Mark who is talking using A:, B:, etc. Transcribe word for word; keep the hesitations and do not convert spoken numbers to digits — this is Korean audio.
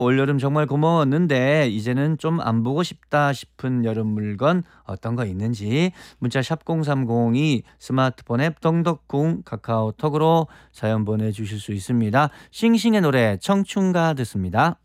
A: 올여름 정말 고마웠는데 이제는 좀 안 보고 싶다 싶은 여름 물건 어떤 거 있는지 문자 샵 공삼공이 스마트폰 앱 덩덕궁 카카오톡으로 사연 보내주실 수 있습니다. 싱싱의 노래 청춘가 듣습니다.